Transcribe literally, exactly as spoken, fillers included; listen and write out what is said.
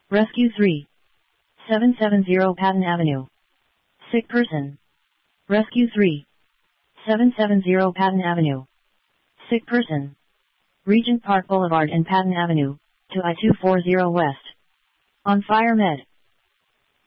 Rescue three. seven seventy Patton Avenue. Sick person. Rescue three. seven seventy Patton Avenue. Sick person. Regent Park Boulevard and Patton Avenue, to I two forty West. On fire med.